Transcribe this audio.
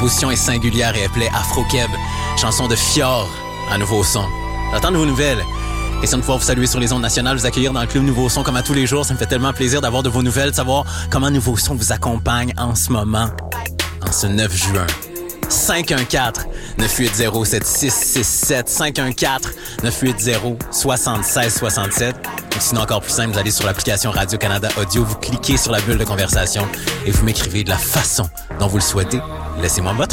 composition est singulière et elle plaît Afro-Keb. Chanson de Fior, à Nouveau Son. J'attends de vos nouvelles. Question de pouvoir vous saluer sur les ondes nationales, vous accueillir dans le Club Nouveau Son comme à tous les jours. Ça me fait tellement plaisir d'avoir de vos nouvelles, de savoir comment Nouveau Son vous accompagne en ce moment, en ce 9 juin. 514-980-7667. 514-980-7667. Ou sinon, encore plus simple, vous allez sur l'application Radio-Canada Audio, vous cliquez sur la bulle de conversation et vous m'écrivez de la façon dont vous le souhaitez. Laissez-moi votre